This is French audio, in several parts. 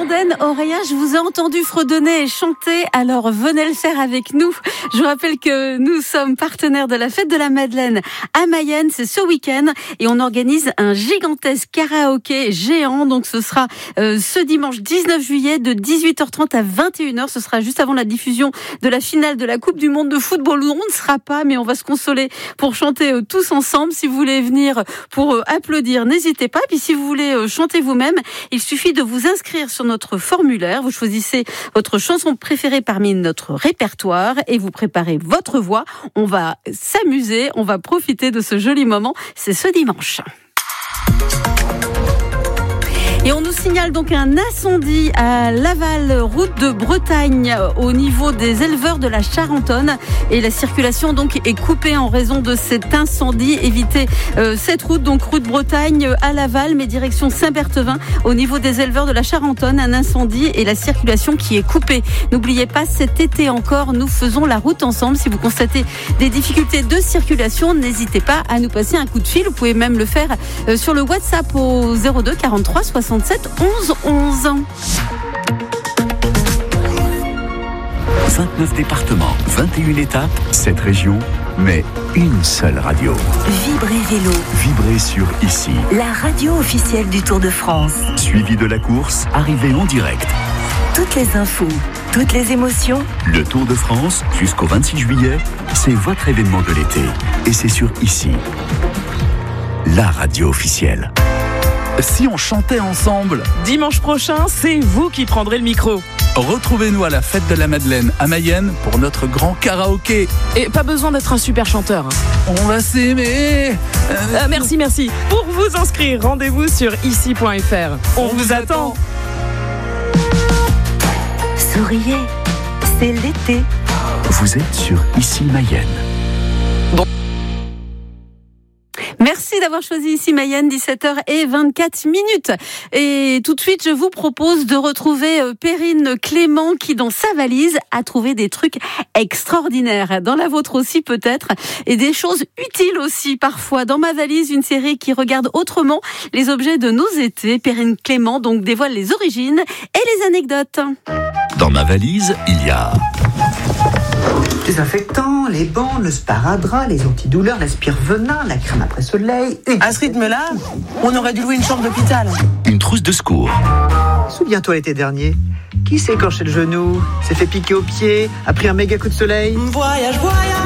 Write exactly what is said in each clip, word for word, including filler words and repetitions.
Jordan, Auréa, je vous ai entendu fredonner et chanter, alors venez le faire avec nous. Je vous rappelle que nous sommes partenaires de la Fête de la Madeleine à Mayenne, c'est ce week-end, et on organise un gigantesque karaoké géant, donc ce sera euh, ce dimanche dix-neuf juillet de dix-huit heures trente à vingt et une heures, ce sera juste avant la diffusion de la finale de la Coupe du Monde de football, où on ne sera pas, mais on va se consoler pour chanter euh, tous ensemble. Si vous voulez venir pour euh, applaudir, n'hésitez pas, puis si vous voulez euh, chanter vous-même, il suffit de vous inscrire sur notre formulaire, vous choisissez votre chanson préférée parmi notre répertoire et vous préparez votre voix. On va s'amuser, on va profiter de ce joli moment, c'est ce dimanche. Et on nous signale donc un incendie à Laval, route de Bretagne, au niveau des éleveurs de la Charentonne. Et la circulation donc est coupée en raison de cet incendie. Évitez euh, cette route, donc route Bretagne à Laval, mais direction Saint-Berthevin, au niveau des éleveurs de la Charentonne. Un incendie et la circulation qui est coupée. N'oubliez pas, cet été encore, nous faisons la route ensemble. Si vous constatez des difficultés de circulation, n'hésitez pas à nous passer un coup de fil. Vous pouvez même le faire euh, sur le WhatsApp au zéro deux quarante-trois soixante-sept onze onze. vingt-neuf départements, vingt et une étapes, sept régions, mais une seule radio. Vibrez Vélo. Vibrez sur Ici. La radio officielle du Tour de France. Suivi de la course, arrivée en direct. Toutes les infos, toutes les émotions. Le Tour de France, jusqu'au vingt-six juillet, c'est votre événement de l'été. Et c'est sur Ici. La radio officielle. Si on chantait ensemble? Dimanche prochain, c'est vous qui prendrez le micro. Retrouvez-nous à la Fête de la Madeleine à Mayenne pour notre grand karaoké. Et pas besoin d'être un super chanteur. On va s'aimer. Euh, euh, merci, merci. Pour vous inscrire, rendez-vous sur ici point f r. On, On vous attend. Souriez, c'est l'été. Vous êtes sur Ici Mayenne. Bon. Merci d'avoir choisi Ici Mayenne, dix-sept heures vingt-quatre minutes. Et tout de suite, je vous propose de retrouver Perrine Clément qui, dans sa valise, a trouvé des trucs extraordinaires. Dans la vôtre aussi, peut-être. Et des choses utiles aussi, parfois. Dans ma valise, une série qui regarde autrement les objets de nos étés. Perrine Clément, donc, dévoile les origines et les anecdotes. Dans ma valise, il y a... désinfectant, les bandes, le sparadrap, les antidouleurs, l'aspire-venin, la crème après soleil. Et... À ce rythme-là, on aurait dû louer une chambre d'hôpital. Une trousse de secours. Souviens-toi l'été dernier, qui s'est écorché le genou, s'est fait piquer au pied, a pris un méga coup de soleil. Voyage,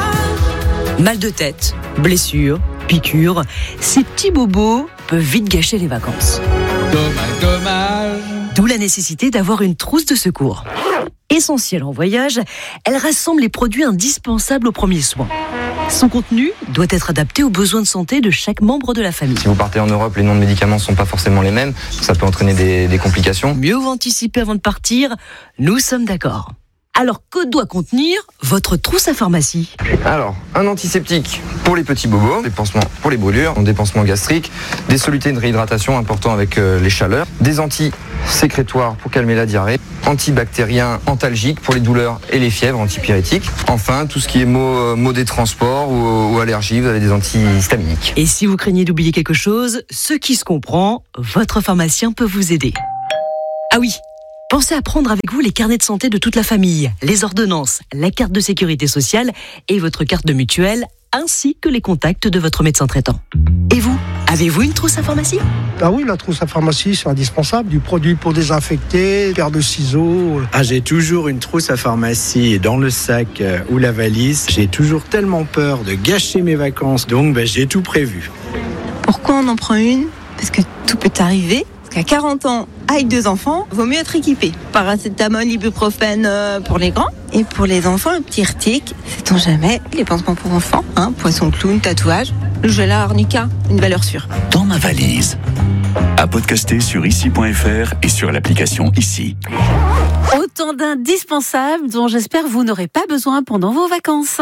voyage. Mal de tête, blessures, piqûres, ces petits bobos peuvent vite gâcher les vacances. Dommage, dommage. D'où la nécessité d'avoir une trousse de secours. Essentielle en voyage, elle rassemble les produits indispensables aux premiers soins. Son contenu doit être adapté aux besoins de santé de chaque membre de la famille. Si vous partez en Europe, les noms de médicaments ne sont pas forcément les mêmes. Ça peut entraîner des, des complications. Mieux vaut anticiper avant de partir, nous sommes d'accord. Alors, que doit contenir votre trousse à pharmacie ? Alors, un antiseptique pour les petits bobos, des pansements pour les brûlures, des pansements gastriques, des solutés de réhydratation importants avec euh, les chaleurs, des antisécrétoires pour calmer la diarrhée, antibactériens antalgiques pour les douleurs et les fièvres, antipyrétiques. Enfin, tout ce qui est maux, maux des transports ou, ou allergies, vous avez des antihistaminiques. Et si vous craignez d'oublier quelque chose, ce qui se comprend, votre pharmacien peut vous aider. Ah oui, pensez à prendre avec vous les carnets de santé de toute la famille, les ordonnances, la carte de sécurité sociale et votre carte de mutuelle, ainsi que les contacts de votre médecin traitant. Et vous, avez-vous une trousse à pharmacie ? Ah oui, la trousse à pharmacie, c'est indispensable. Du produit pour désinfecter, paire de ciseaux. Ah, j'ai toujours une trousse à pharmacie dans le sac euh, ou la valise. J'ai toujours tellement peur de gâcher mes vacances, donc ben, j'ai tout prévu. Pourquoi on en prend une ? Parce que tout peut arriver. Parce qu'à quarante ans, avec deux enfants, vaut mieux être équipé. Paracétamol, ibuprofène pour les grands. Et pour les enfants, le petit Irtic, sait-on jamais, les pansements pour enfants, hein, poisson clown, tatouage, le gel à arnica, une valeur sûre. Dans ma valise. À podcaster sur ici point f r et sur l'application Ici. Autant d'indispensables dont j'espère vous n'aurez pas besoin pendant vos vacances.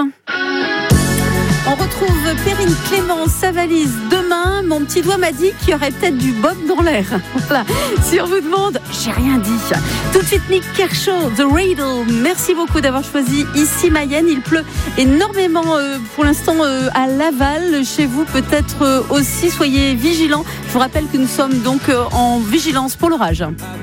On retrouve Perrine Clément, sa valise demain. Mon petit doigt m'a dit qu'il y aurait peut-être du bob dans l'air. Voilà. Si on vous demande, j'ai rien dit. Tout de suite, Nick Kershaw, The Riddle. Merci beaucoup d'avoir choisi Ici Mayenne. Il pleut énormément euh, pour l'instant euh, à Laval. Chez vous, peut-être euh, aussi. Soyez vigilants. Je vous rappelle que nous sommes donc euh, en vigilance pour l'orage.